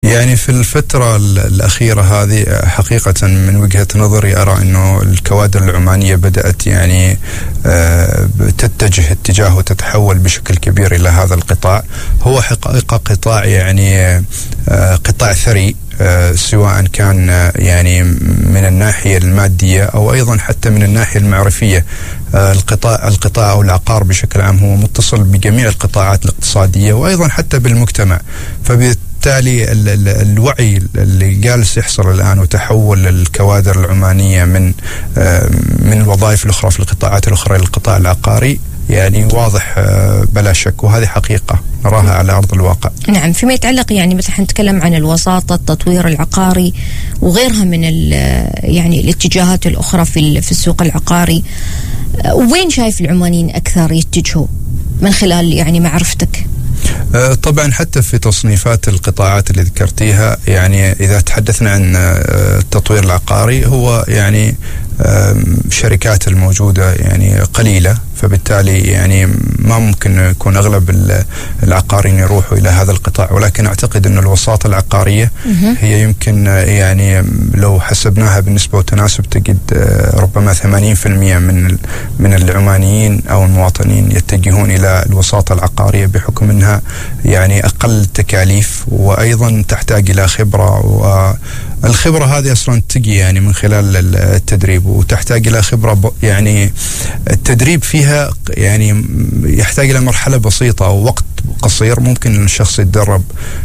يعني في الفترة الأخيرة هذه حقيقة من وجهة نظري أرى أنه الكوادر العمانية بدأت يعني تتجه اتجاه وتتحول بشكل كبير إلى هذا القطاع. هو حقيقة قطاع يعني قطاع ثري، سواء كان يعني من الناحية المادية أو أيضا حتى من الناحية المعرفية. القطاع أو العقار بشكل عام هو متصل بجميع القطاعات الاقتصادية وأيضا حتى بالمجتمع. فبالتالي الوعي اللي جالس يحصل الآن وتحول الكوادر العمانية من الوظائف الأخرى في القطاعات الأخرى للقطاع العقاري يعني واضح بلا شك، وهذه حقيقة نراها على أرض الواقع. نعم. فيما يتعلق يعني مثلا نتكلم عن الوساطة، التطوير العقاري وغيرها من يعني الاتجاهات الأخرى في السوق العقاري، وين شايف العمانيين أكثر يتجهوا من خلال يعني معرفتك؟ طبعا حتى في تصنيفات القطاعات اللي ذكرتيها، يعني إذا تحدثنا عن التطوير العقاري هو يعني شركات الموجودة يعني قليلة، فبالتالي يعني ما ممكن يكون أغلب العقاريين يروحوا إلى هذا القطاع. ولكن أعتقد أن الوساطة العقارية هي يمكن يعني لو حسبناها بالنسبة وتناسب تجد ربما 80% من العمانيين أو المواطنين يتجهون إلى الوساطة العقارية، بحكم أنها يعني أقل تكاليف وأيضا تحتاج إلى خبرة، والخبرة هذه أصلا تجي يعني من خلال التدريب، وتحتاج إلى خبرة يعني التدريب فيها يعني يحتاج إلى مرحلة بسيطة أو وقت قصير ممكن الشخص يتدرب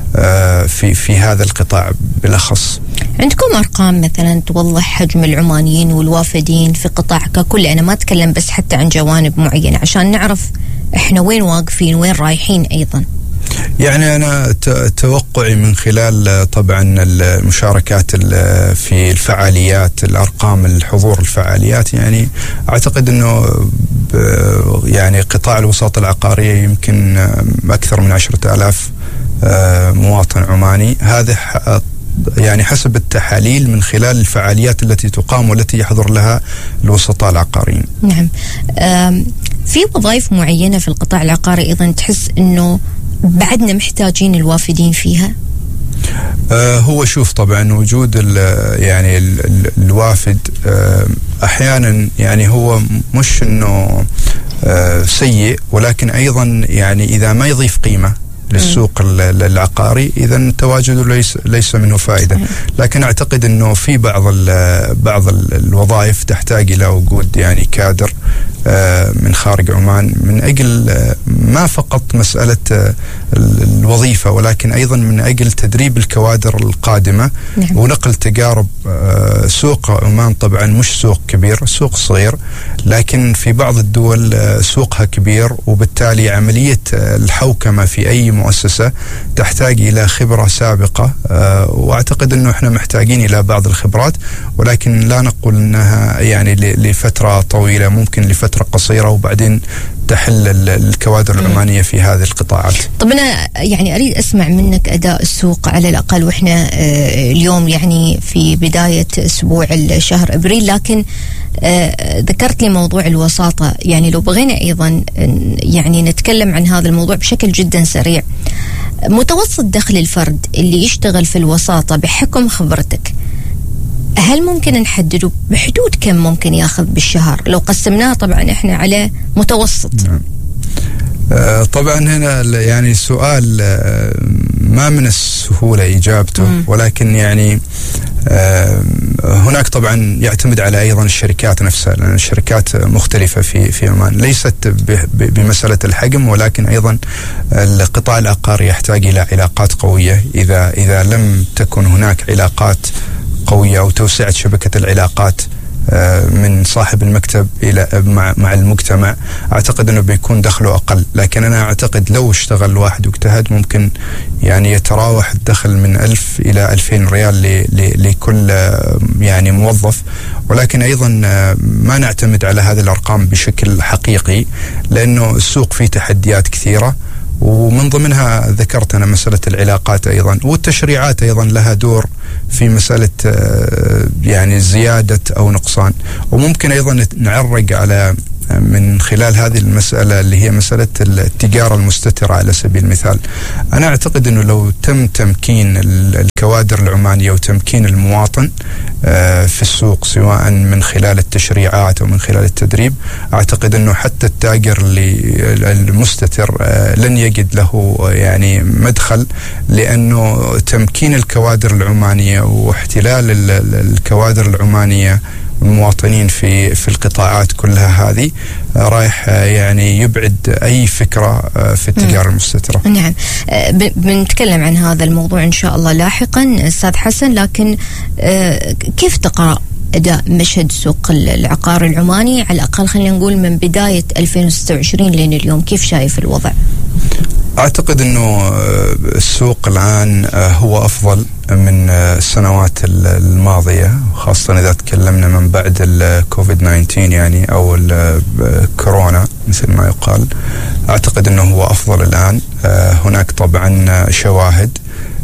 في هذا القطاع بالأخص. عندكم أرقام مثلا توضح حجم العمانيين والوافدين في قطاع ككل؟ أنا ما أتكلم بس حتى عن جوانب معينة عشان نعرف إحنا وين واقفين وين رايحين أيضا. يعني أنا توقعي من خلال طبعا المشاركات في الفعاليات، الأرقام الحضور الفعاليات، يعني أعتقد أنه يعني قطاع الوساطة العقارية يمكن أكثر من 10,000 مواطن عماني. هذا يعني حسب التحاليل من خلال الفعاليات التي تقام والتي يحضر لها الوسطاء العقاريين. نعم. في وظائف معينة في القطاع العقاري أيضا تحس أنه بعدنا محتاجين الوافدين فيها؟ هو شوف طبعا وجود يعني الوافد أحيانا يعني هو مش أنه سيء، ولكن أيضا يعني إذا ما يضيف قيمة للسوق العقاري إذا تواجده ليس منه فائدة. لكن أعتقد أنه في بعض الوظائف تحتاج إلى وجود يعني كادر من خارج عمان، من أجل ما فقط مسألة الوظيفة ولكن أيضا من أجل تدريب الكوادر القادمة. نعم. ونقل تجارب. سوق عمان طبعا مش سوق كبير، سوق صغير، لكن في بعض الدول سوقها كبير، وبالتالي عملية الحوكمة في أي مؤسسة تحتاج إلى خبرة سابقة. وأعتقد أنه إحنا محتاجين إلى بعض الخبرات، ولكن لا نقول أنها يعني لفترة طويلة، ممكن لفترة قصيرة وبعدين تحل الكوادر العمانية في هذه القطاعات. طب أنا يعني أريد أسمع منك أداء السوق على الأقل، وإحنا اليوم يعني في بداية أسبوع الشهر أبريل، لكن ذكرت لي موضوع الوساطة. يعني لو بغينا أيضا يعني نتكلم عن هذا الموضوع بشكل جدا سريع، متوسط دخل الفرد اللي يشتغل في الوساطة بحكم خبرتك هل ممكن نحدده بحدود كم ممكن ياخذ بالشهر لو قسمناه طبعا احنا على متوسط؟ طبعا هنا يعني سؤال ما من السهولة إجابته، ولكن يعني هناك طبعا يعتمد على أيضا الشركات نفسها، لأن الشركات مختلفة في عمان، ليست بمسألة الحجم، ولكن أيضا القطاع العقاري يحتاج إلى علاقات قوية. إذا لم تكن هناك علاقات قوية أو توسعة شبكة العلاقات من صاحب المكتب إلى مع المجتمع، أعتقد أنه بيكون دخله أقل. لكن أنا أعتقد لو اشتغل واحد واجتهد ممكن يعني يتراوح الدخل من 1000 إلى 2000 ريال لكل يعني موظف. ولكن أيضا ما نعتمد على هذه الأرقام بشكل حقيقي، لأنه السوق فيه تحديات كثيرة، ومن ضمنها ذكرت أنا مسألة العلاقات أيضا، والتشريعات أيضا لها دور في مسألة يعني زيادة أو نقصان. وممكن أيضا نعرق على من خلال هذه المسألة اللي هي مسألة التجارة المستترة على سبيل المثال. أنا أعتقد أنه لو تم تمكين الكوادر العمانية وتمكين المواطن في السوق سواء من خلال التشريعات أو من خلال التدريب، أعتقد أنه حتى التاجر المستتر لن يجد له يعني مدخل، لأنه تمكين الكوادر العمانية واحتلال الكوادر العمانية المواطنين في القطاعات كلها هذه رايح يعني يبعد أي فكرة في التجارة المستترة. نعم، بنتكلم عن هذا الموضوع إن شاء الله لاحقا أستاذ حسن، لكن كيف تقرأ أداء مشهد سوق العقار العماني على الأقل خلينا نقول من بداية 2026 لين اليوم؟ كيف شايف الوضع؟ أعتقد أنه السوق الآن هو أفضل من السنوات الماضية، خاصة إذا تكلمنا من بعد الكوفيد 19 يعني أو الكورونا مثل ما يقال. أعتقد أنه هو أفضل الآن. هناك طبعا شواهد،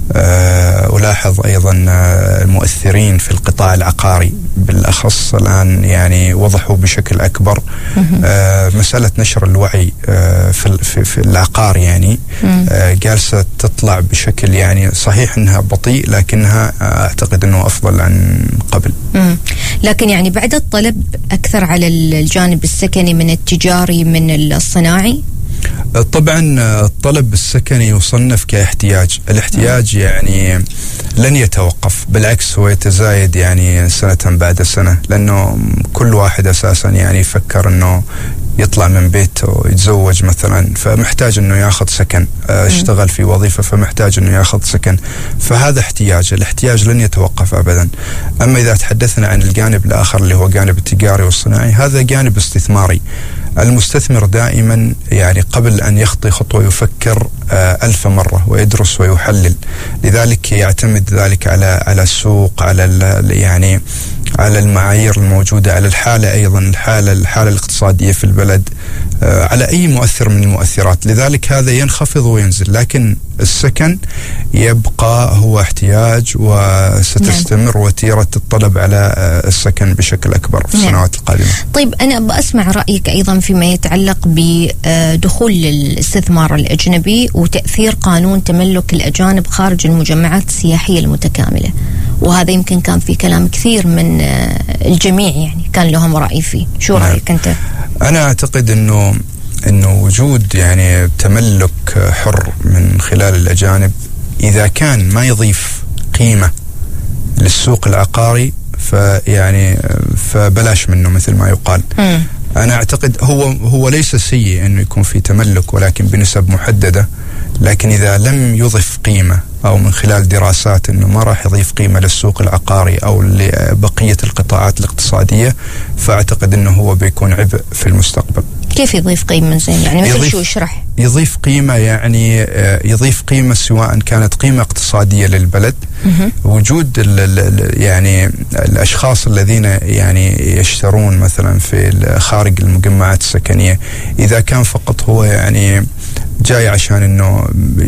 ألاحظ أيضا المؤثرين في القطاع العقاري بالأخص الآن يعني وضحوا بشكل أكبر مسألة نشر الوعي في العقار، يعني جالسة تطلع بشكل يعني صحيح أنها بطيء لكنها أعتقد أنه أفضل عن قبل. لكن يعني بعد الطلب أكثر على الجانب السكني من التجاري من الصناعي؟ طبعا الطلب السكني يصنف كاحتياج، الاحتياج يعني لن يتوقف، بالعكس هو يتزايد يعني سنة بعد سنة، لأنه كل واحد أساسا يعني يفكر أنه يطلع من بيته ويتزوج مثلا، فمحتاج أنه يأخذ سكن، اشتغل في وظيفة فمحتاج أنه يأخذ سكن، فهذا احتياج، الاحتياج لن يتوقف أبدا. أما إذا تحدثنا عن الجانب الآخر اللي هو جانب التجاري والصناعي، هذا جانب استثماري. المستثمر دائما يعني قبل أن يخطي خطوة يفكر 1000 مرة ويدرس ويحلل، لذلك يعتمد ذلك على السوق، على يعني على المعايير الموجودة، على الحالة أيضا الحالة الاقتصادية في البلد، على أي مؤثر من المؤثرات. لذلك هذا ينخفض وينزل، لكن السكن يبقى هو احتياج وستستمر وتيرة الطلب على السكن بشكل أكبر في السنوات القادمة. طيب أنا بأسمع رأيك أيضا فيما يتعلق بدخول الاستثمار الأجنبي وتأثير قانون تملك الأجانب خارج المجمعات السياحية المتكاملة، وهذا يمكن كان في كلام كثير من الجميع يعني كان لهم رأي فيه. شو رأيك أنت؟ أنا أعتقد أنه وجود يعني تملك حر من خلال الأجانب إذا كان ما يضيف قيمة للسوق العقاري فبلاش منه مثل ما يقال. أنا أعتقد هو ليس سيء أنه يكون في تملك، ولكن بنسب محددة، لكن إذا لم يضف قيمة أو من خلال دراسات أنه ما راح يضيف قيمة للسوق العقاري أو لبقية القطاعات الاقتصادية، فأعتقد أنه هو بيكون عبء في المستقبل. كيف يضيف قيمة زين؟ يعني مثل شو؟ اشرح. يضيف قيمة يعني يضيف قيمة سواء كانت قيمة اقتصادية للبلد، وجود يعني الأشخاص الذين يعني يشترون مثلا في خارج المجمعات السكنية، إذا كان فقط هو يعني جاي عشان أنه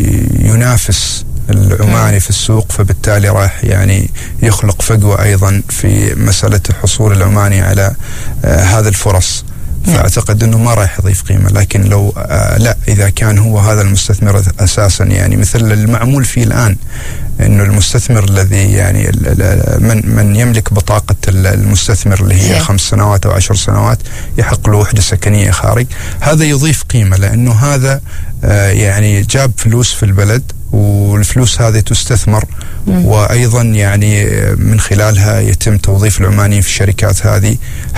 ينافس العماني في السوق، فبالتالي راح يعني يخلق فجوة أيضا في مسألة حصول العماني على هذه الفرص، فأعتقد أنه ما راح يضيف قيمة. لكن لو لا، إذا كان هو هذا المستثمر أساسا يعني مثل المعمول فيه الآن، أنه المستثمر الذي يعني من يملك بطاقة المستثمر اللي هي 5 سنوات أو 10 سنوات يحق له وحدة سكنية خارج، هذا يضيف قيمة، لأنه هذا يعني جاب فلوس في البلد، والفلوس هذه تستثمر، وأيضا يعني من خلالها يتم توظيف العمانيين في الشركات هذه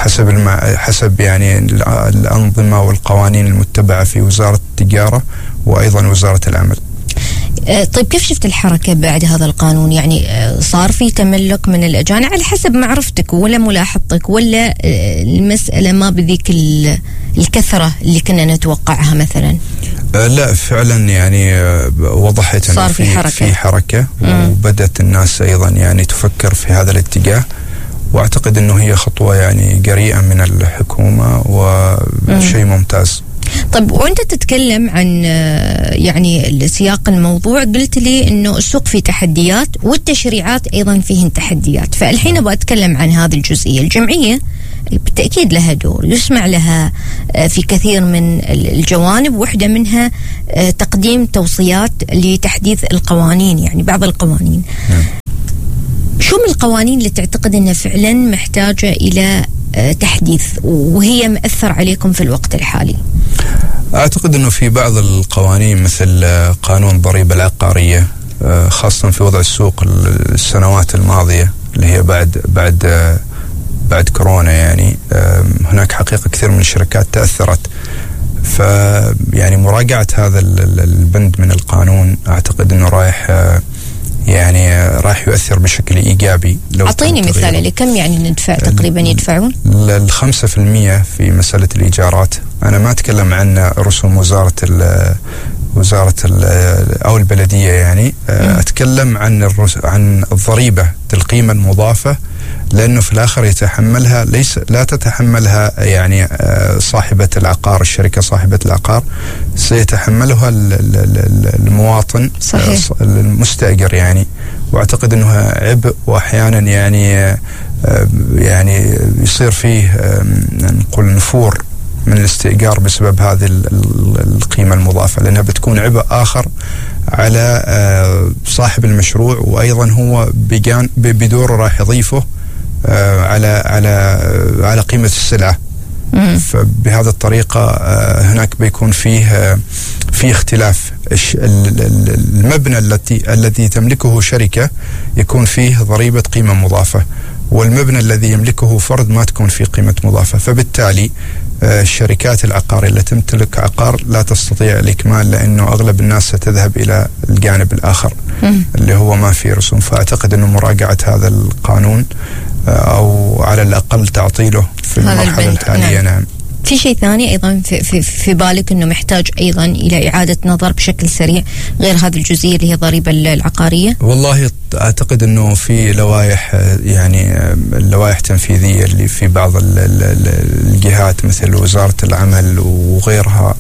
حسب يعني الأنظمة والقوانين المتبعة في وزارة التجارة وأيضا وزارة العمل. طيب كيف شفت الحركة بعد هذا القانون؟ يعني صار في تملك من الأجانب على حسب معرفتك ولا ملاحظتك، ولا المسألة ما بذيك الكثرة اللي كنا نتوقعها مثلا؟ لا فعلا يعني وضحت صار في حركة وبدأت الناس أيضا يعني تفكر في هذا الاتجاه، واعتقد انه هي خطوة يعني جريئة من الحكومة وشيء ممتاز. طيب وانت تتكلم عن يعني سياق الموضوع، قلت لي انه السوق فيه تحديات والتشريعات ايضا فيهن تحديات، فالحين ابغى اتكلم عن هذه الجزئية. الجمعية بالتأكيد لها دور يسمع لها في كثير من الجوانب، واحدة منها تقديم توصيات لتحديث القوانين، يعني بعض القوانين. شو من القوانين اللي تعتقد أنها فعلا محتاجة إلى تحديث وهي مأثر عليكم في الوقت الحالي؟ أعتقد أنه في بعض القوانين مثل قانون الضريبة العقارية، خاصة في وضع السوق السنوات الماضية اللي هي بعد كورونا، يعني هناك حقيقة كثير من الشركات تأثرت. فيعني مراجعة هذا البند من القانون أعتقد أنه رايح يؤثر بشكل إيجابي. أعطيني مثال عليه، كم يعني ندفع تقريبا يدفعون؟ 5% في مسألة الإيجارات. أنا ما أتكلم عن رسوم وزارة أو البلدية، يعني أتكلم عن الضريبة القيمة المضافة، لأنه في الآخر يتحملها لا تتحملها يعني صاحبة العقار، الشركة صاحبة العقار، سيتحملها المواطن. صحيح. المستأجر يعني. وأعتقد أنه عبء، وأحيانا يعني يصير فيه نقول نفور من الاستئجار بسبب هذه القيمة المضافة، لأنها بتكون عبء آخر على صاحب المشروع، وأيضا هو بدوره راح يضيفه على قيمة السلعة. فبهذه الطريقة هناك بيكون فيه اختلاف. المبنى الذي تملكه شركة يكون فيه ضريبة قيمة مضافة، والمبنى الذي يملكه فرد ما تكون فيه قيمة مضافة. فبالتالي الشركات العقارية التي تمتلك عقار لا تستطيع الإكمال، لأنه أغلب الناس ستذهب إلى الجانب الآخر اللي هو ما فيه رسوم. فأعتقد أنه مراجعة هذا القانون أو على الأقل تعطيله في المرحلة الحالية. نعم. في شيء ثاني أيضا في بالك أنه محتاج أيضا إلى إعادة نظر بشكل سريع غير هذه الجزئية اللي هي الضريبة العقارية؟ والله أعتقد أنه في لوائح، يعني اللوائح التنفيذية اللي في بعض الجهات مثل وزارة العمل وغيرها،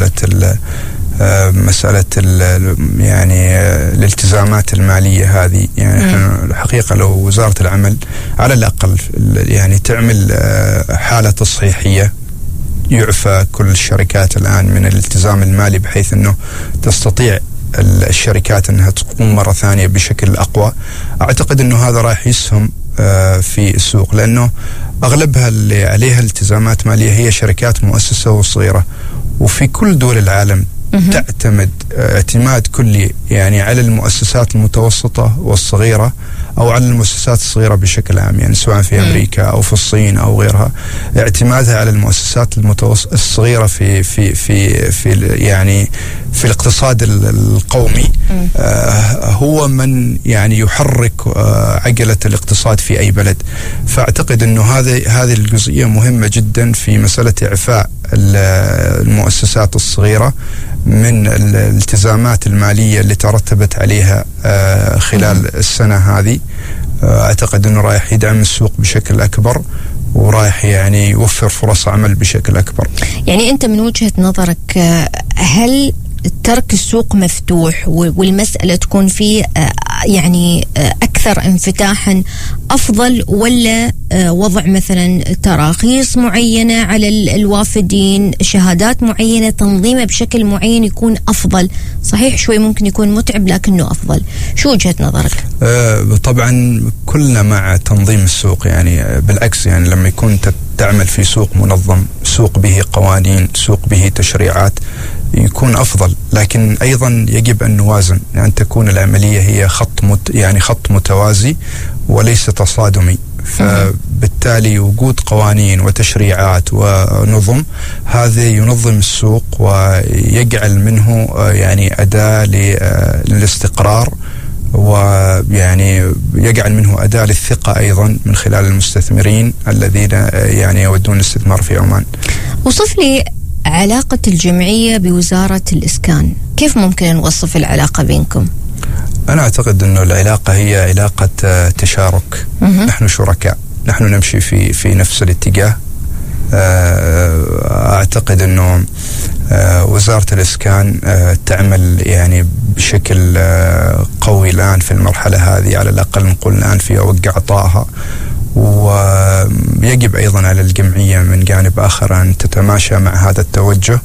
مسألة يعني الالتزامات المالية هذه. يعني الحقيقة لو وزارة العمل على الأقل يعني تعمل حالة تصحيحية، يعفى كل الشركات الآن من الالتزام المالي، بحيث أنه تستطيع الشركات أنها تقوم مرة ثانية بشكل أقوى. أعتقد أنه هذا راح يسهم في السوق، لأنه أغلبها اللي عليها التزامات مالية هي شركات مؤسسة وصغيرة، وفي كل دول العالم تعتمد اعتماد كلي يعني على المؤسسات المتوسطة والصغيرة، أو على المؤسسات الصغيرة بشكل عام، يعني سواء في أمريكا أو في الصين أو غيرها. اعتمادها على المؤسسات الصغيرة في يعني في الاقتصاد القومي هو من يعني يحرك عجلة الاقتصاد في أي بلد. فأعتقد أنه هذه الجزئية مهمة جدا في مسألة إعفاء المؤسسات الصغيرة من الالتزامات المالية اللي ترتبت عليها خلال السنة هذه. أعتقد أنه رايح يدعم السوق بشكل أكبر، ورايح يعني يوفر فرص عمل بشكل أكبر. يعني أنت من وجهة نظرك هل ترك السوق مفتوح والمسألة تكون فيه يعني أكثر انفتاحا أفضل، ولا وضع مثلا تراخيص معينة على الوافدين، شهادات معينة، تنظيمه بشكل معين يكون أفضل؟ صحيح شوي ممكن يكون متعب لكنه أفضل. شو وجهة نظرك؟ طبعا كلنا مع تنظيم السوق، يعني بالعكس، يعني لما يكون تعمل في سوق منظم، سوق به قوانين، سوق به تشريعات، يكون أفضل. لكن أيضا يجب أن نوازن، يعني تكون العملية هي خط متوازي وليس تصادمي. فبالتالي وجود قوانين وتشريعات ونظم هذا ينظم السوق ويجعل منه يعني أداة للاستقرار، ويعني يجعل منه أداة للثقة أيضا من خلال المستثمرين الذين يعني يودون الاستثمار في عمان. وصف لي علاقة الجمعية بوزارة الإسكان، كيف ممكن نوصف العلاقة بينكم؟ أنا أعتقد أنه العلاقة هي علاقة تشارك. نحن شركاء، نحن نمشي في نفس الاتجاه. أعتقد أنه وزارة الإسكان تعمل يعني بشكل قوي الآن في المرحلة هذه، على الأقل نقول الآن في أوج عطائها، ويجب أيضا على الجمعية من جانب آخر أن تتماشى مع هذا التوجه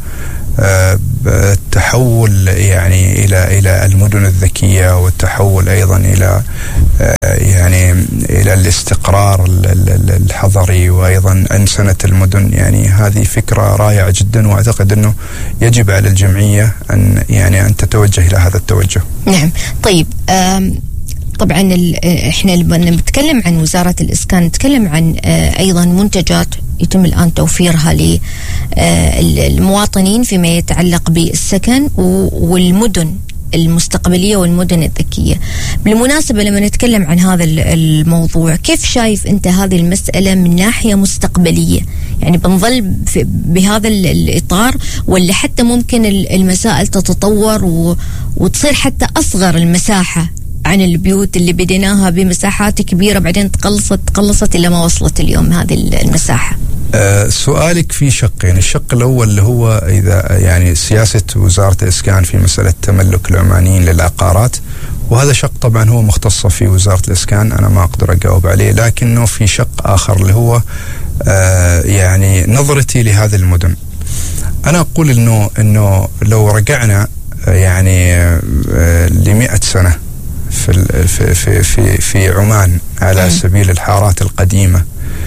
التحول يعني إلى المدن الذكية، والتحول أيضا إلى يعني إلى الاستقرار الحضري، وأيضا أنسنة المدن. يعني هذه فكرة رائعة جدا، وأعتقد أنه يجب على الجمعية أن تتوجه إلى هذا التوجه. نعم. طيب طبعا احنا لما نتكلم عن وزارة الإسكان نتكلم عن أيضا منتجات يتم الآن توفيرها للمواطنين فيما يتعلق بالسكن والمدن المستقبلية والمدن الذكية. بالمناسبة لما نتكلم عن هذا الموضوع، كيف شايف أنت هذه المسألة من ناحية مستقبلية؟ يعني بنظل بهذا الإطار، ولا حتى ممكن المسائل تتطور وتصير حتى أصغر المساحة عن البيوت اللي بديناها بمساحات كبيرة بعدين تقلصت إلى ما وصلت اليوم هذه المساحة؟ سؤالك في شقين. الشق الأول اللي هو إذا يعني سياسة وزارة الإسكان في مسألة تملك العمانيين للعقارات، وهذا شق طبعا هو مختص في وزارة الإسكان، أنا ما أقدر أجاوب عليه. لكنه في شق آخر اللي هو يعني نظرتي لهذه المدن. أنا أقول إنه لو رجعنا يعني ل100 سنة في عمان على سبيل الحارات القديمة،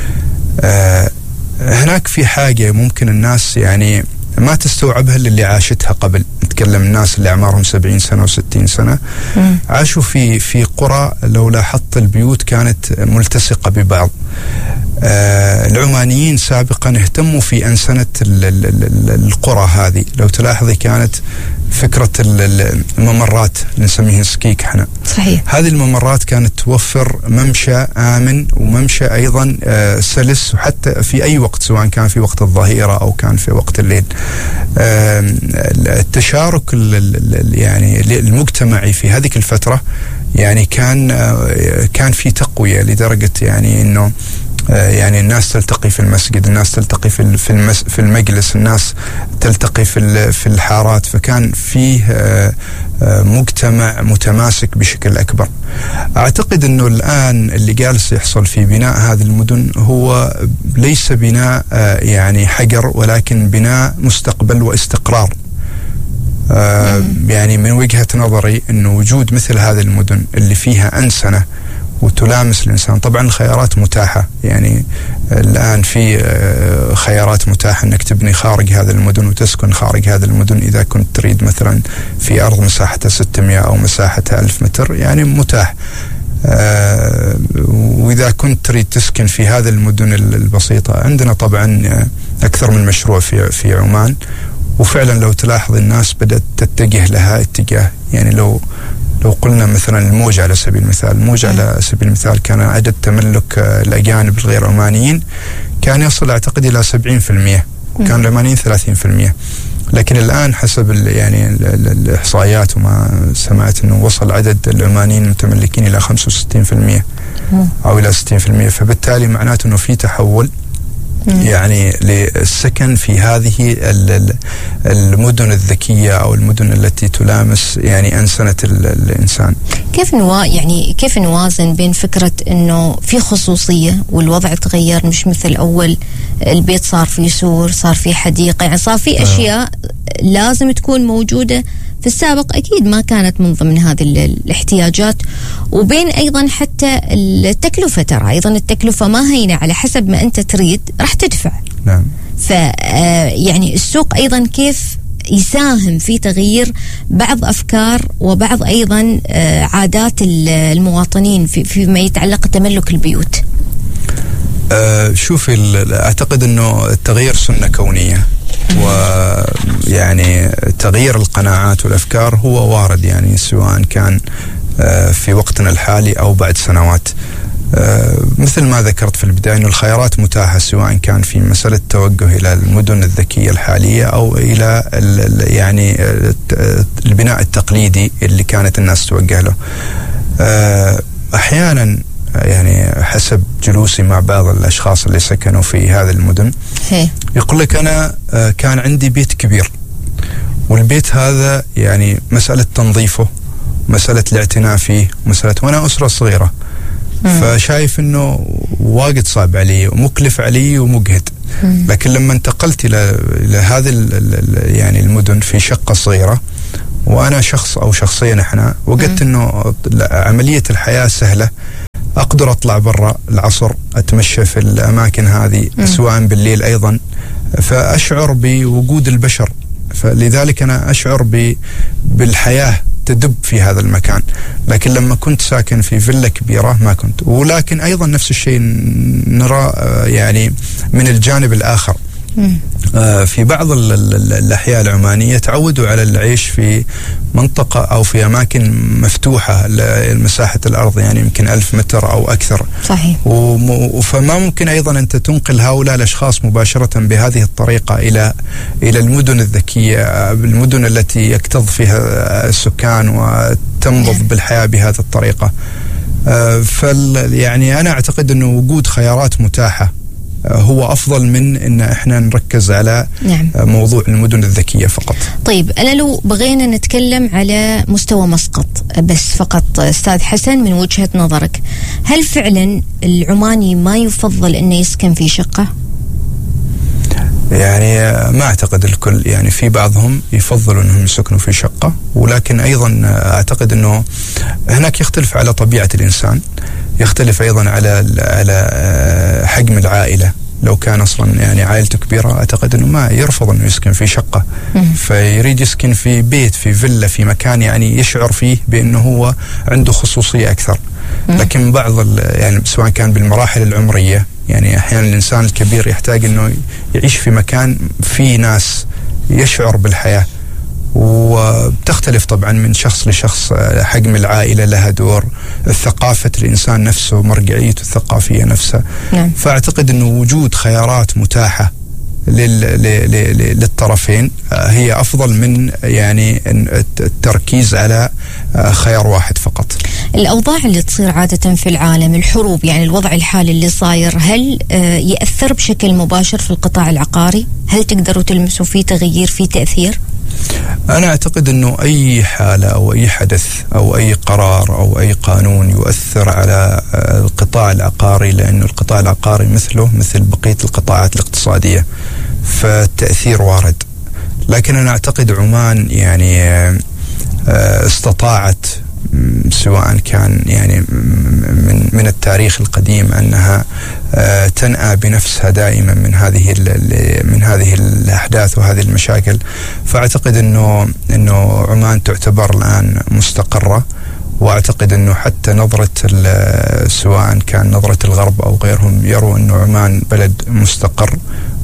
هناك في حاجة ممكن الناس يعني ما تستوعبها اللي عاشتها قبل. نتكلم الناس اللي أعمارهم 70 سنة و60 سنة عاشوا في قرى، لو لاحظت البيوت كانت ملتصقة ببعض. العمانيين سابقا اهتموا في أنسنة القرى هذه. لو تلاحظي كانت فكرة الممرات اللي نسميها سكيك احنا. صحيح. هذه الممرات كانت توفر ممشى آمن وممشى أيضا سلس، وحتى في أي وقت سواء كان في وقت الظهيرة أو كان في وقت الليل. التشارك يعني المجتمعي في هذه الفترة يعني كان في تقوية لدرجة يعني إنه يعني الناس تلتقي في المسجد، الناس تلتقي في المجلس، الناس تلتقي في الحارات، فكان فيه مجتمع متماسك بشكل أكبر. أعتقد أنه الآن اللي جالس يحصل في بناء هذه المدن هو ليس بناء يعني حجر، ولكن بناء مستقبل واستقرار. يعني من وجهة نظري أنه وجود مثل هذه المدن اللي فيها أنسنة وتلامس الإنسان. طبعا الخيارات متاحة، يعني الآن في خيارات متاحة أنك تبني خارج هذه المدن وتسكن خارج هذه المدن إذا كنت تريد مثلا في أرض مساحتها 600 أو مساحتها 1000 متر، يعني متاح. وإذا كنت تريد تسكن في هذه المدن البسيطة، عندنا طبعا أكثر من مشروع في عمان، وفعلا لو تلاحظ الناس بدأت تتجه لها اتجاه. يعني لو قلنا مثلا الموجة على سبيل المثال، الموجة على سبيل المثال كان عدد تملك الأجانب الغير عمانيين كان يصل أعتقد إلى 70%، كان العمانيين 30%. لكن الآن حسب يعني الإحصائيات وما سمعت أنه وصل عدد العمانيين المتملكين إلى 65% أو إلى 60%. فبالتالي معناته أنه في تحول يعني للسكن في هذه المدن الذكية أو المدن التي تلامس يعني أنسنة الإنسان. كيف نوازن بين فكرة إنه في خصوصية والوضع تغير، مش مثل أول البيت صار فيه سور، صار فيه حديقة، يعني صار فيه أشياء لازم تكون موجودة في السابق أكيد ما كانت من ضمن هذه الاحتياجات، وبين أيضا حتى التكلفة. ترى أيضا التكلفة ما هينة، على حسب ما أنت تريد راح تدفع. نعم. يعني السوق أيضا كيف يساهم في تغيير بعض أفكار وبعض أيضا عادات المواطنين فيما يتعلق تملك البيوت. شوفي، أعتقد أنه التغيير سنة كونية، ويعني تغيير القناعات والأفكار هو وارد، يعني سواء كان في وقتنا الحالي أو بعد سنوات. مثل ما ذكرت في البداية أن الخيارات متاحة، سواء كان في مسألة التوجه إلى المدن الذكية الحالية أو إلى يعني البناء التقليدي اللي كانت الناس توجه له. أحيانا يعني حسب جلوسي مع بعض الأشخاص اللي سكنوا في هذه المدن يقول لك أنا كان عندي بيت كبير، والبيت هذا يعني مسألة تنظيفه، مسألة الاعتناء فيه، مسألة وأنا أسرة صغيرة، فشايف أنه واجد صعب علي ومكلف علي ومجهد. لكن لما انتقلت إلى هذه يعني المدن في شقة صغيرة، وأنا شخص أو شخصين إحنا، وجدت إنه عملية الحياة سهلة. أقدر أطلع برا العصر أتمشى في الأماكن هذه سواء بالليل أيضا، فأشعر بوجود البشر، فلذلك أنا أشعر بالحياة تدب في هذا المكان. لكن لما كنت ساكن في فيلا كبيرة ما كنت. ولكن أيضا نفس الشيء نرى يعني من الجانب الآخر. في بعض الأحياء العمانية تعودوا على العيش في منطقة أو في أماكن مفتوحة، مساحة الأرض يعني يمكن 1000 متر أو أكثر. صحيح. فما ممكن أيضا أنت تنقل هؤلاء الأشخاص مباشرة بهذه الطريقة إلى المدن الذكية، المدن التي يكتظ فيها السكان وتنبض بالحياة بهذه الطريقة. يعني أنا أعتقد أنه وجود خيارات متاحة هو أفضل من إن إحنا نركز على موضوع المدن الذكية فقط. طيب أنا لو بغينا نتكلم على مستوى مسقط بس فقط أستاذ حسن، من وجهة نظرك هل فعلا العماني ما يفضل إنه يسكن في شقة؟ يعني ما أعتقد الكل، يعني في بعضهم يفضلوا أنهم يسكنوا في شقة، ولكن أيضا أعتقد أنه هناك يختلف على طبيعة الإنسان، يختلف أيضا على حجم العائلة. لو كان أصلا يعني عائلته كبيرة أعتقد أنه ما يرفض أنه يسكن في شقة، فيريد يسكن في بيت، في فيلا، في مكان يعني يشعر فيه بأنه هو عنده خصوصية أكثر. لكن بعض يعني سواء كان بالمراحل العمرية، يعني أحيانا الإنسان الكبير يحتاج أنه يعيش في مكان فيه ناس، يشعر بالحياة. وبتختلف طبعا من شخص لشخص، حجم العائلة لها دور، ثقافة الإنسان نفسه، مرجعيته الثقافية نفسها. فأعتقد أنه وجود خيارات متاحة للطرفين هي أفضل من يعني التركيز على خيار واحد فقط. الأوضاع اللي تصير عادة في العالم، الحروب، يعني الوضع الحالي اللي صاير، هل يأثر بشكل مباشر في القطاع العقاري؟ هل تقدروا تلمسوا فيه تغيير، فيه تأثير؟ أنا أعتقد أنه أي حالة أو أي حدث أو أي قرار أو أي قانون يؤثر على القطاع العقاري، لأنه القطاع العقاري مثله مثل بقية القطاعات الاقتصادية، فالتأثير وارد. لكن أنا أعتقد عمان يعني استطاعت، سواء كان يعني من التاريخ القديم، أنها تنأى بنفسها دائما من هذه الأحداث وهذه المشاكل. فأعتقد إنه عمان تعتبر الآن مستقرة، وأعتقد أنه حتى سواء كان نظرة الغرب أو غيرهم يروا أنه عمان بلد مستقر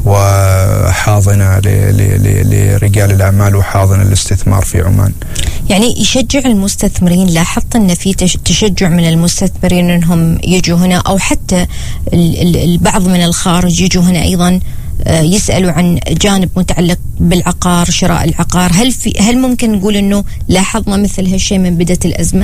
وحاضنة لرجال الأعمال وحاضنة الاستثمار في عمان. يعني يشجع المستثمرين، لاحظت أن في تشجع من المستثمرين أنهم يجوا هنا، أو حتى البعض من الخارج يجوا هنا أيضا يسألوا عن جانب متعلق بالعقار، شراء العقار. هل ممكن نقول أنه لاحظنا مثل هالشيء من بداية الأزمة؟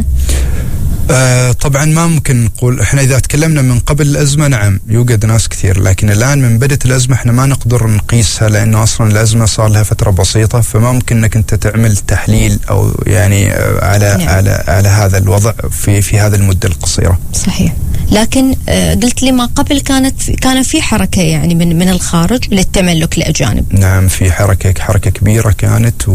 طبعا ما ممكن نقول. احنا اذا تكلمنا من قبل الازمه نعم يوجد ناس كثير، لكن الان من بدايه الازمه احنا ما نقدر نقيسها، لانه اصلا الازمه صار لها فتره بسيطه، فما ممكن انك انت تعمل تحليل او يعني على هذا الوضع في هذا المده القصيره. صحيح. لكن قلت لي ما قبل كان في حركه يعني من الخارج للتملك لاجانب. نعم في حركه كبيره كانت،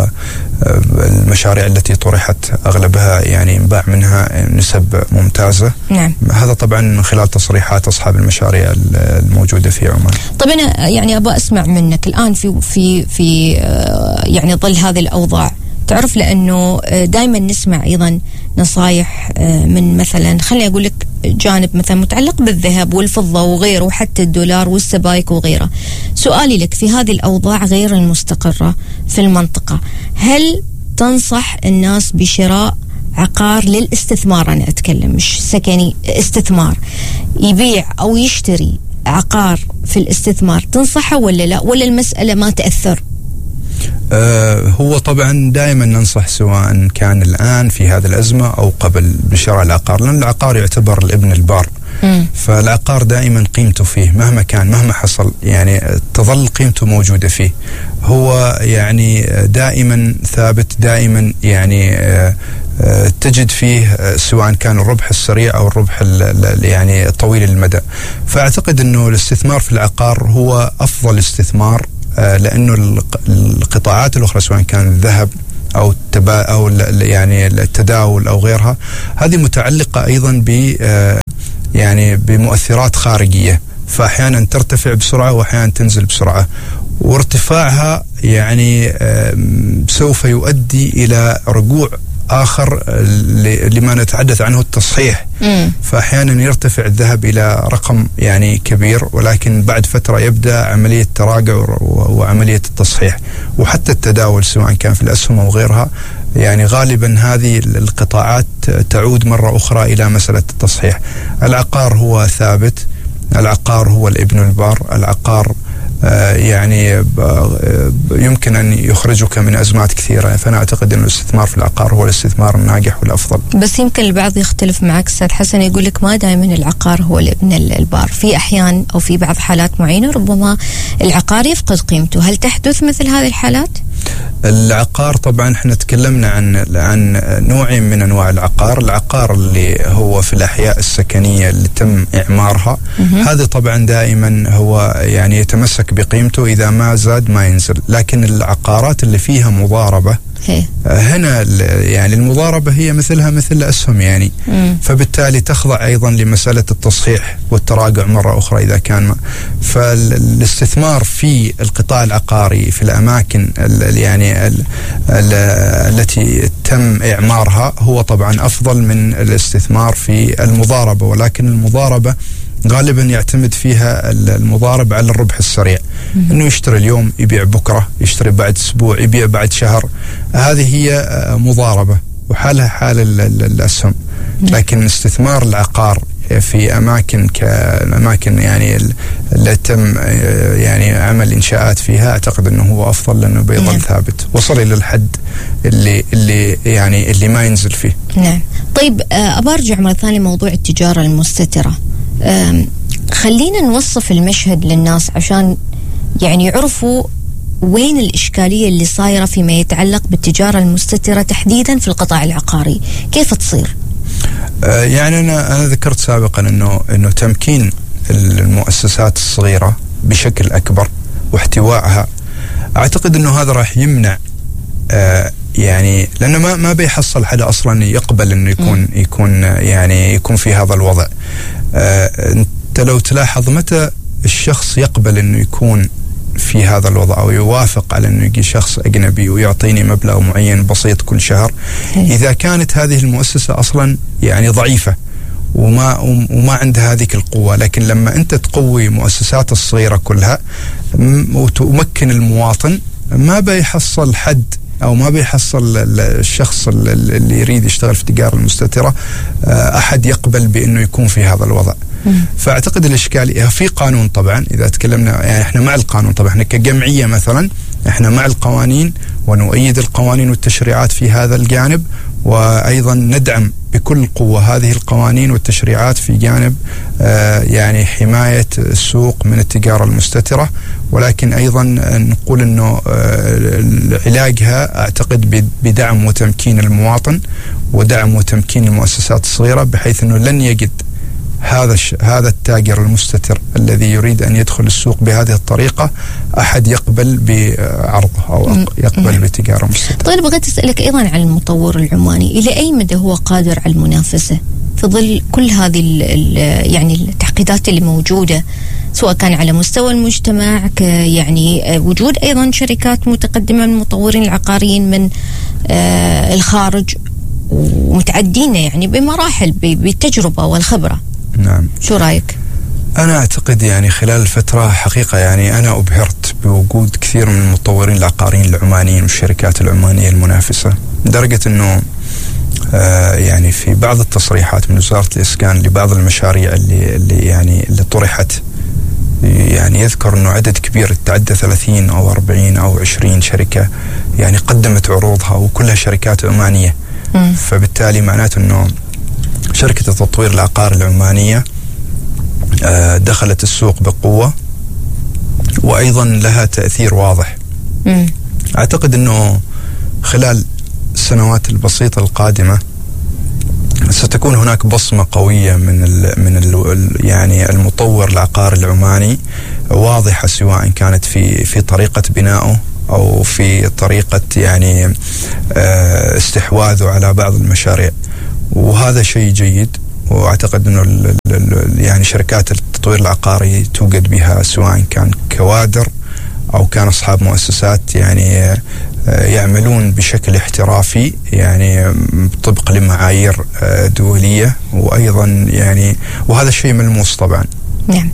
والمشاريع التي طرحت اغلبها يعني انباع منها نسب ممتازة. نعم. هذا طبعا من خلال تصريحات أصحاب المشاريع الموجودة في عمان. طيب أنا يعني أبغى أسمع منك الآن في يعني ظل هذه الأوضاع، تعرف لأنه دائما نسمع أيضا نصايح من مثلا خليني أقول لك جانب مثلا متعلق بالذهب والفضة وغيره، وحتى الدولار والسبائك وغيره. سؤالي لك في هذه الأوضاع غير المستقرة في المنطقة، هل تنصح الناس بشراء عقار للاستثمار؟ أنا أتكلم مش سكني، استثمار، يبيع أو يشتري عقار في الاستثمار، تنصحه ولا لا؟ ولا المسألة ما تأثر؟ هو طبعا دائما ننصح سواء كان الآن في هذه الأزمة أو قبل بشراء العقار، لأن العقار يعتبر الابن البار. فالعقار دائما قيمته فيه مهما كان مهما حصل، يعني تظل قيمته موجودة فيه. هو يعني دائما ثابت، دائما يعني تجد فيه سواء كان الربح السريع أو الربح يعني طويل المدى. فأعتقد أنه الاستثمار في العقار هو أفضل استثمار، لأنه القطاعات الأخرى سواء كان الذهب أو يعني التداول أو غيرها، هذه متعلقة أيضا يعني بمؤثرات خارجية، فأحيانا ترتفع بسرعة وأحيانا تنزل بسرعة، وارتفاعها يعني سوف يؤدي إلى رجوع آخر لما نتحدث عنه التصحيح. فأحيانا يرتفع الذهب إلى رقم يعني كبير، ولكن بعد فترة يبدأ عملية تراجع وعملية التصحيح. وحتى التداول سواء كان في الأسهم أو غيرها، يعني غالبا هذه القطاعات تعود مرة أخرى إلى مسألة التصحيح. العقار هو ثابت، العقار هو الابن البار، العقار يعني يمكن أن يخرجك من أزمات كثيرة. فأنا أعتقد أن الاستثمار في العقار هو الاستثمار الناجح والأفضل. بس يمكن البعض يختلف معك أستاذ حسن، يقول لك ما دائما العقار هو الابن البار، في أحيان أو في بعض حالات معينة ربما العقار يفقد قيمته. هل تحدث مثل هذه الحالات؟ العقار طبعا احنا تكلمنا عن نوعين من انواع العقار. العقار اللي هو في الاحياء السكنيه اللي تم اعمارها، هذا طبعا دائما هو يعني يتمسك بقيمته، اذا ما زاد ما ينزل. لكن العقارات اللي فيها مضاربه، هنا يعني المضاربة هي مثلها مثل الأسهم يعني. فبالتالي تخضع أيضا لمسألة التصحيح والتراجع مرة أخرى إذا كان فالاستثمار في القطاع العقاري في الأماكن يعني التي تم إعمارها هو طبعا أفضل من الاستثمار في المضاربة. ولكن المضاربة غالبا يعتمد فيها المضارب على الربح السريع، انه يشتري اليوم يبيع بكره، يشتري بعد اسبوع يبيع بعد شهر. هذه هي مضاربة وحالها حال الاسهم. لكن استثمار العقار في اماكن كالاماكن يعني اللي تم يعني عمل انشاءات فيها، اعتقد انه هو افضل، لانه بيظل ثابت، وصل الى الحد اللي ما ينزل فيه. نعم. طيب ابرجع مرة ثانية موضوع التجارة المستترة. خلينا نوصف المشهد للناس عشان يعني يعرفوا وين الإشكالية اللي صايرة فيما يتعلق بالتجارة المستترة تحديدا في القطاع العقاري، كيف تصير؟ يعني أنا ذكرت سابقا إنه تمكين المؤسسات الصغيرة بشكل أكبر واحتوائها، أعتقد إنه هذا راح يمنع يعني، لأنه ما بيحصل حدا أصلا يقبل إنه يكون في هذا الوضع. أنت لو تلاحظ متى الشخص يقبل إنه يكون في هذا الوضع أو يوافق على إنه يجي شخص أجنبي ويعطيني مبلغ معين بسيط كل شهر، إذا كانت هذه المؤسسة أصلا يعني ضعيفة وما عندها هذه القوة. لكن لما أنت تقوي مؤسسات الصغيرة كلها وتمكن المواطن، ما بيحصل حد أو ما بيحصل الشخص اللي يريد يشتغل في التجارة المستترة أحد يقبل بأنه يكون في هذا الوضع. فأعتقد الإشكالية في قانون. طبعا إذا تكلمنا يعني إحنا مع القانون، طبعا إحنا كجمعية مثلا إحنا مع القوانين ونؤيد القوانين والتشريعات في هذا الجانب، وأيضا ندعم بكل قوة هذه القوانين والتشريعات في جانب يعني حماية السوق من التجارة المستترة. ولكن أيضا نقول أنه علاجها أعتقد بدعم وتمكين المواطن ودعم وتمكين المؤسسات الصغيرة، بحيث أنه لن يجد هذا التاجر المستتر الذي يريد أن يدخل السوق بهذه الطريقة أحد يقبل بعرضه أو يقبل بتجارة مستترة. طيب بغيت أسألك أيضا عن المطور العماني، إلى أي مدى هو قادر على المنافسة في ظل كل هذه يعني التعقيدات اللي موجودة، سواء كان على مستوى المجتمع يعني وجود أيضا شركات متقدمة من المطورين العقاريين من الخارج ومتعدين يعني بمراحل بالتجربة والخبرة. نعم. شو رأيك؟ أنا أعتقد يعني خلال الفترة حقيقة يعني أنا أبهرت بوجود كثير من المطورين العقاريين العمانيين والشركات العمانية المنافسة، لدرجة أنه يعني في بعض التصريحات من وزارة الإسكان لبعض المشاريع اللي طرحت يعني يذكر أنه عدد كبير تعدى 30 أو 40 أو 20 شركة يعني قدمت عروضها وكلها شركات عمانية. فبالتالي معناته أنه شركة التطوير العقاري العمانية دخلت السوق بقوة وأيضا لها تأثير واضح. أعتقد أنه خلال السنوات البسيطة القادمة ستكون هناك بصمة قوية من يعني المطور العقاري العماني واضحة، سواء كانت في طريقة بنائه أو في طريقة يعني استحواذه على بعض المشاريع، وهذا شيء جيد. وأعتقد أنه يعني شركات التطوير العقاري توجد بها سواء كان كوادر أو كان أصحاب مؤسسات يعني يعملون بشكل احترافي يعني طبق لمعايير دولية، وأيضا يعني وهذا الشيء ملموس طبعا. نعم.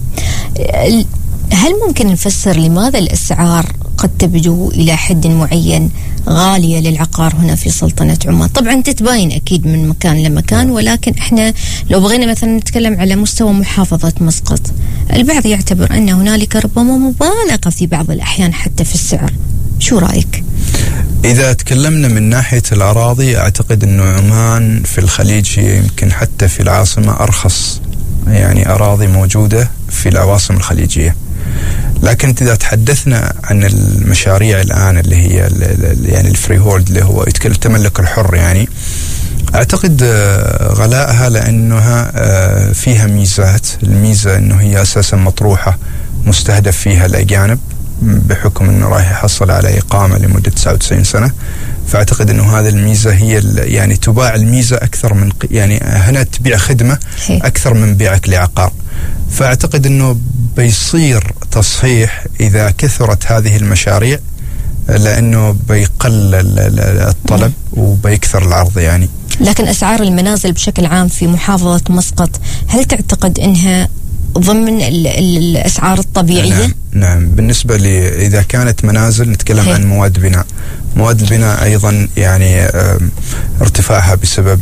هل ممكن نفسر لماذا الأسعار قد تبدو إلى حد معين غالية للعقار هنا في سلطنة عمان؟ طبعا تتباين أكيد من مكان لمكان، ولكن إحنا لو بغينا مثلا نتكلم على مستوى محافظة مسقط، البعض يعتبر أن هنالك ربما مبالغة في بعض الأحيان حتى في السعر. شو رأيك؟ إذا تكلمنا من ناحية الأراضي، أعتقد أنه عمان في الخليج يمكن حتى في العاصمة أرخص يعني أراضي موجودة في العواصم الخليجية. لكن إذا تحدثنا عن المشاريع الآن اللي هي يعني الفري هولد اللي هو التملك الحر، يعني أعتقد غلائها لأنها فيها ميزات. الميزة أنه هي أساسا مطروحة مستهدف فيها الأجانب بحكم أنه راح يحصل على إقامة لمدة 99 سنة. فأعتقد أنه هذه الميزة هي يعني تباع الميزة أكثر من يعني هنا تبيع خدمة أكثر من بيعك لعقار. فأعتقد أنه بيصير تصحيح إذا كثرت هذه المشاريع، لأنه بيقل الطلب وبيكثر العرض يعني. لكن أسعار المنازل بشكل عام في محافظة مسقط، هل تعتقد أنها ضمن الأسعار الطبيعية؟ نعم. بالنسبة إذا كانت منازل نتكلم عن مواد بناء. مواد البناء أيضا يعني ارتفاعها بسبب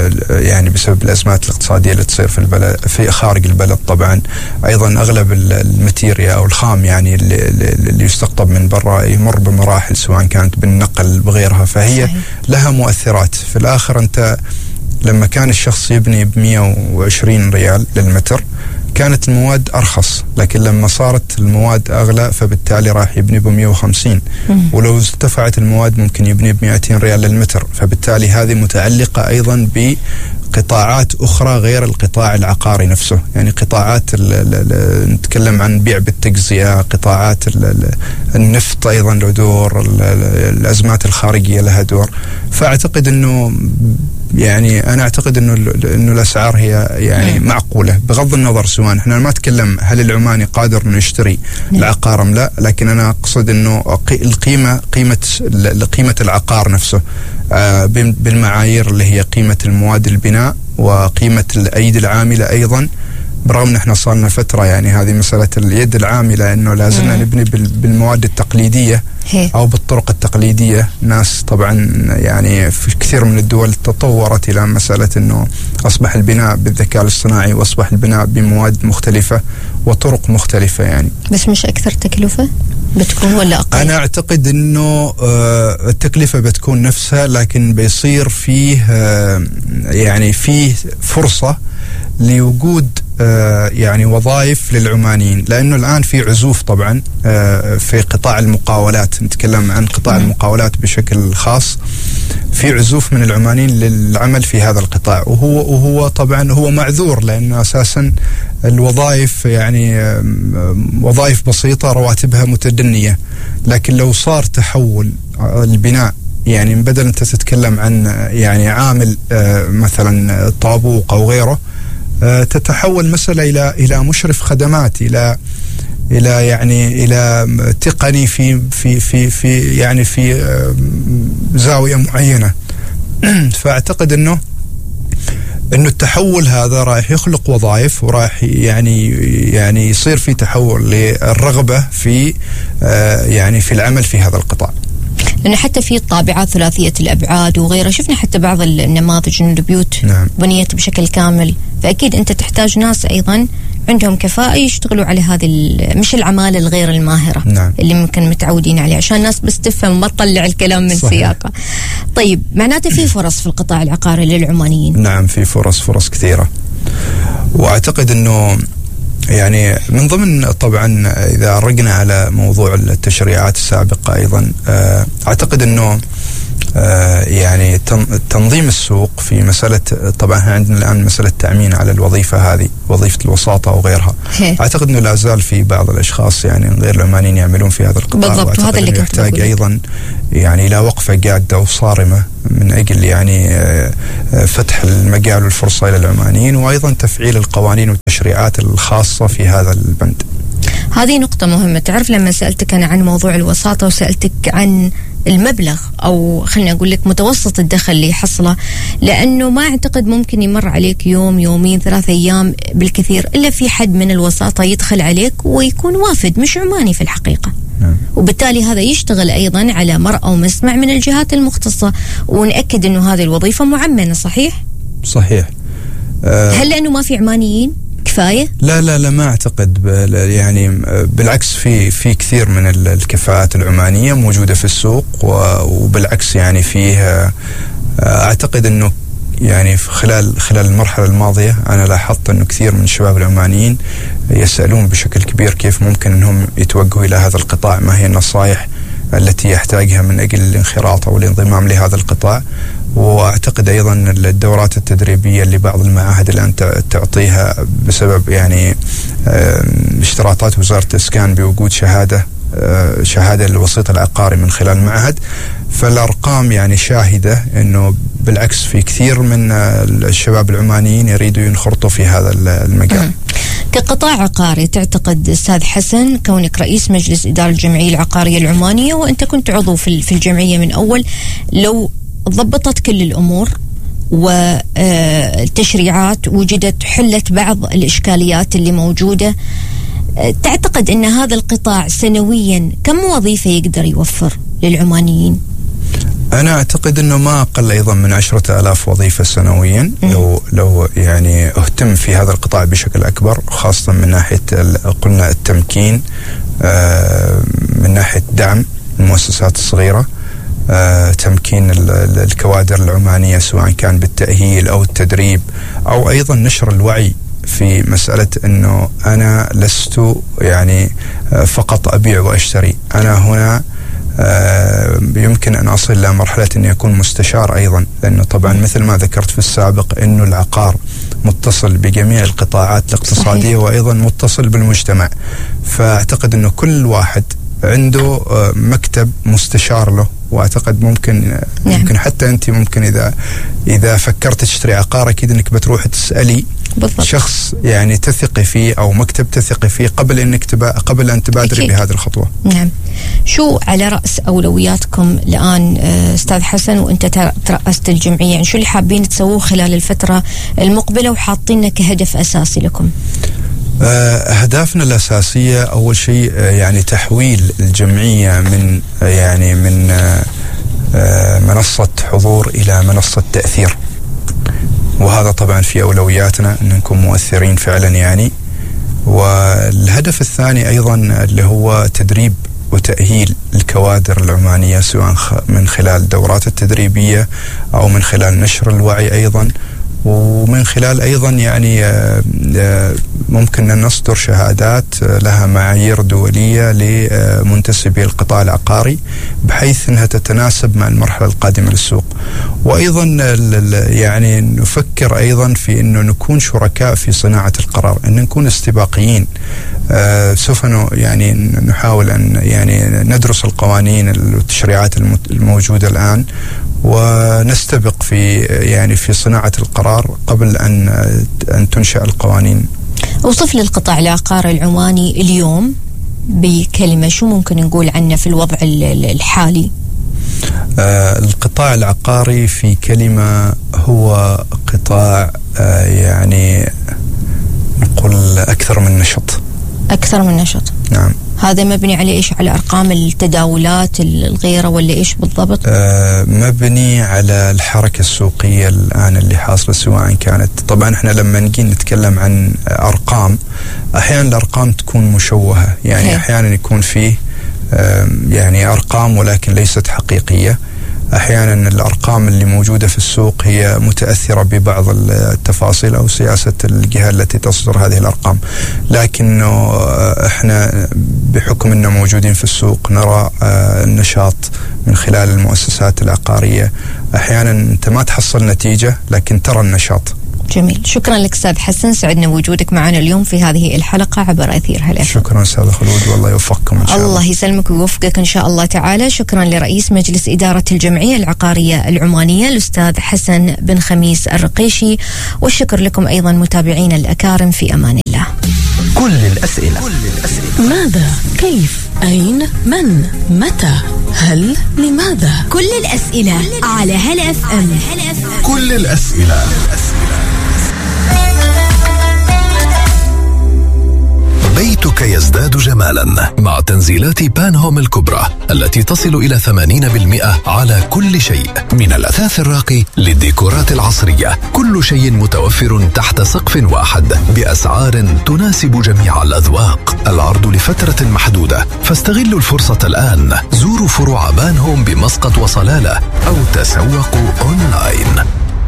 الأزمات الاقتصادية اللي تصير في البلد في خارج البلد. طبعا أيضا أغلب الماتيريا أو الخام يعني اللي يستقطب من برا يمر بمراحل سواء كانت بالنقل بغيرها، فهي صحيح. لها مؤثرات. في الآخر أنت لما كان الشخص يبني ب120 ريال للمتر كانت المواد أرخص، لكن لما صارت المواد أغلى فبالتالي راح يبني ب150، ولو ارتفعت المواد ممكن يبني ب200 ريال للمتر. فبالتالي هذه متعلقة أيضا بقطاعات أخرى غير القطاع العقاري نفسه، يعني قطاعات نتكلم عن بيع بالتجزئة، قطاعات النفط أيضا له دور، الأزمات الخارجية لها دور. فأعتقد أنه يعني أنا أعتقد إنه الأسعار هي يعني معقولة بغض النظر سواء إحنا ما نتكلم هل العماني قادر إنه يشتري العقار أم لا، لكن أنا أقصد إنه قيمة العقار نفسه بالمعايير اللي هي قيمة المواد البناء وقيمة الأيدي العاملة أيضا. برغم ان احنا صارنا فتره يعني هذه مساله اليد العامله انه لازلنا نبني بالمواد التقليديه او بالطرق التقليديه. ناس طبعا يعني في كثير من الدول تطورت الى مساله انه اصبح البناء بالذكاء الاصطناعي واصبح البناء بمواد مختلفه وطرق مختلفه يعني. بس مش اكثر تكلفه بتكون ولا اقل؟ انا اعتقد انه التكلفه بتكون نفسها، لكن بيصير فيه يعني فيه فرصه لوجود يعني وظائف للعمانيين، لأنه الآن في عزوف طبعا في قطاع المقاولات. نتكلم عن قطاع المقاولات بشكل خاص، في عزوف من العمانيين للعمل في هذا القطاع، وهو طبعا هو معذور لأنه أساسا الوظائف يعني وظائف بسيطة رواتبها متدنية. لكن لو صار تحول البناء يعني بدل أنت تتكلم عن يعني عامل مثلا طابوق أو غيره، تتحول مسألة إلى مشرف خدمات، إلى يعني إلى تقني في يعني في زاوية معينة. فأعتقد إنه التحول هذا راح يخلق وظائف وراح يعني يصير في تحول للرغبة في يعني في العمل في هذا القطاع. لأن حتى في طابعات ثلاثية الأبعاد وغيرها، شفنا حتى بعض النماذج من البيوت بنيت بشكل كامل، فأكيد أنت تحتاج ناس أيضا عندهم كفاءة يشتغلوا على هذه مش العمالة الغير الماهرة. نعم. اللي ممكن متعودين عليها، عشان الناس بس تفهم ما تطلع الكلام من سياقه. طيب معناته في فرص في القطاع العقاري للعمانيين؟ نعم في فرص كثيرة، وأعتقد أنه يعني من ضمن طبعا إذا رجنا على موضوع التشريعات السابقة أيضا أعتقد أنه يعني تنظيم السوق في مسألة، طبعا عندنا الآن مسألة تأمين على الوظيفة هذه، وظيفة الوساطة وغيرها. أعتقد أنه لا زال في بعض الأشخاص يعني غير العمانيين يعملون في هذا القطاع. بالضبط، وهذا اللي يحتاج أيضا يعني إلى وقفة جادة وصارمة من أجل يعني فتح المجال والفرصة إلى العمانيين، وأيضا تفعيل القوانين والتشريعات الخاصة في هذا البند. هذه نقطة مهمة. تعرف لما سألتك أنا عن موضوع الوساطة وسألتك عن المبلغ، أو خلنا أقول لك متوسط الدخل اللي يحصله، لأنه ما أعتقد ممكن يمر عليك يوم يومين 3 أيام بالكثير إلا في حد من الوساطة يدخل عليك ويكون وافد مش عماني في الحقيقة. وبالتالي هذا يشتغل أيضا على مرأى ومسمع من الجهات المختصة، ونأكد أنه هذه الوظيفة معمنة. صحيح؟ صحيح. هل لأنه ما في عمانيين كفاية؟ لا ما أعتقد، يعني بالعكس في كثير من الكفاءات العمانية موجودة في السوق، وبالعكس يعني فيه أعتقد أنه يعني خلال المرحلة الماضية أنا لاحظت أنه كثير من الشباب العمانيين يسألون بشكل كبير كيف ممكن أنهم يتوجهوا إلى هذا القطاع، ما هي النصائح التي يحتاجها من أجل الانخراط أو الانضمام لهذا القطاع. وأعتقد أيضا الدورات التدريبية اللي بعض المعاهد الآن تعطيها بسبب يعني اشتراطات وزارة الإسكان بوجود شهادة للوسيط العقاري من خلال المعهد، فالأرقام يعني شاهدة أنه بالعكس في كثير من الشباب العمانيين يريدوا ينخرطوا في هذا المجال. كقطاع عقاري تعتقد أستاذ حسن، كونك رئيس مجلس إدارة الجمعية العقارية العمانية وأنت كنت عضو في الجمعية من أول، لو ضبطت كل الأمور والتشريعات وجدت حلت بعض الإشكاليات اللي موجودة، تعتقد أن هذا القطاع سنويا كم وظيفة يقدر يوفر للعمانيين؟ أنا أعتقد أنه ما أقل أيضا من 10,000 وظيفة سنويا لو يعني اهتم في هذا القطاع بشكل أكبر، خاصة من ناحية قلنا التمكين، من ناحية دعم المؤسسات الصغيرة، تمكين الكوادر العمانية سواء كان بالتأهيل أو التدريب، أو أيضا نشر الوعي في مسألة أنه أنا لست يعني فقط أبيع وأشتري، أنا هنا يمكن أن أصل إلى مرحلة أن يكون مستشار أيضا، لأنه طبعا مثل ما ذكرت في السابق أنه العقار متصل بجميع القطاعات الاقتصادية. صحيح. وأيضا متصل بالمجتمع، فأعتقد أنه كل واحد عنده مكتب مستشار له، واعتقد ممكن حتى انت ممكن اذا فكرت تشتري عقار اكيد انك بتروح تسالي بالضبط شخص يعني تثقي فيه او مكتب تثقي فيه قبل ان تبادري بهذه الخطوه. نعم. شو على راس اولوياتكم الان استاذ حسن وانت ترأست الجمعيه، يعني شو اللي حابين تسووه خلال الفتره المقبله وحاطينه كهدف اساسي لكم؟ أهدافنا الأساسية أول شيء يعني تحويل الجمعية من منصة حضور إلى منصة تأثير، وهذا طبعا في أولوياتنا أن نكون مؤثرين فعلا يعني. والهدف الثاني أيضا اللي هو تدريب وتأهيل الكوادر العمانية سواء من خلال الدورات التدريبية أو من خلال نشر الوعي أيضا، ومن خلال أيضا يعني ممكن أن نصدر شهادات لها معايير دولية لمنتسبي القطاع العقاري بحيث أنها تتناسب مع المرحلة القادمة للسوق. وأيضا يعني نفكر أيضا في أنه نكون شركاء في صناعة القرار، أن نكون استباقيين. سوف يعني نحاول أن يعني ندرس القوانين والتشريعات الموجودة الآن ونستبق في صناعة القرار قبل أن تنشأ القوانين. وصف للقطاع العقاري العماني اليوم بكلمة، شو ممكن نقول عنه في الوضع الحالي؟ القطاع العقاري في كلمة هو قطاع يعني نقول أكثر من نشط. أكثر من نشط. نعم. هذا مبني على إيش؟ على أرقام التداولات الغيرة ولا إيش بالضبط؟ مبني على الحركة السوقية الآن اللي حاصلة، سواء كانت طبعا احنا لما نجي نتكلم عن أرقام أحيانا الأرقام تكون مشوهة، يعني أحيانا يكون فيه يعني أرقام ولكن ليست حقيقية. أحيانا الأرقام اللي موجودة في السوق هي متأثرة ببعض التفاصيل أو سياسة الجهة التي تصدر هذه الأرقام، لكن إحنا بحكم أننا موجودين في السوق نرى النشاط من خلال المؤسسات العقارية. أحيانا أنت ما تحصل نتيجة لكن ترى النشاط. جميل، شكرا لك أستاذ حسن، سعدنا بوجودك معنا اليوم في هذه الحلقة عبر أثير هلا. شكرا أستاذ خلود، والله يوفقكم إن شاء الله. الله يسلمك ويوفقك إن شاء الله تعالى. شكرا لرئيس مجلس إدارة الجمعية العقارية العمانية الأستاذ حسن بن خميس الرقيشي، والشكر لكم أيضا متابعينا الأكارم، في أمان الله. كل الأسئلة. ماذا؟ كيف؟ أين؟ من؟ متى؟ هل؟ لماذا؟ كل الأسئلة على هلا اف ام. كل الأسئلة. بيتك يزداد جمالا مع تنزيلات بانهوم الكبرى التي تصل إلى 80% على كل شيء، من الأثاث الراقي للديكورات العصرية. كل شيء متوفر تحت سقف واحد بأسعار تناسب جميع الأذواق. العرض لفترة محدودة، فاستغلوا الفرصة الآن. زوروا فروع بانهوم بمسقط وصلالة أو تسوقوا أونلاين.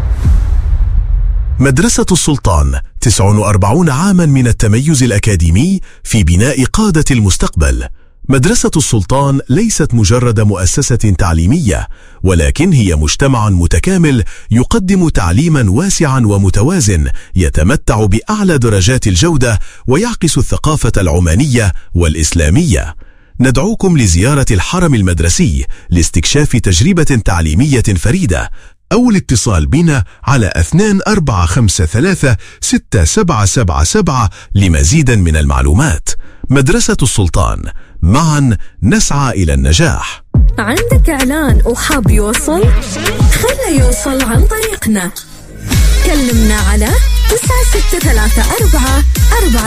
مدرسة السلطان 49 عاما من التميز الأكاديمي في بناء قادة المستقبل. مدرسة السلطان ليست مجرد مؤسسة تعليمية، ولكن هي مجتمع متكامل يقدم تعليما واسعا ومتوازن يتمتع بأعلى درجات الجودة ويعكس الثقافة العمانية والإسلامية. ندعوكم لزيارة الحرم المدرسي لاستكشاف تجربة تعليمية فريدة، أو الاتصال بنا على 24536777 لمزيد من المعلومات. مدرسة السلطان، معا نسعى إلى النجاح. عندك إعلان وحاب يوصل؟ خليه يوصل عن طريقنا. كلمنا على 9634